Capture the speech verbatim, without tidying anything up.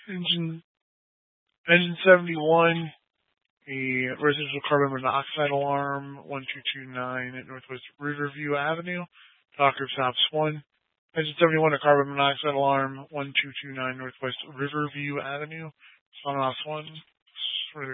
Engine, engine seventy-one, a residential carbon monoxide alarm, one two two nine at Northwest Riverview Avenue, Docker Stops one. Engine seventy-one, a carbon monoxide alarm, one two two nine Northwest Riverview Avenue, Sonos one.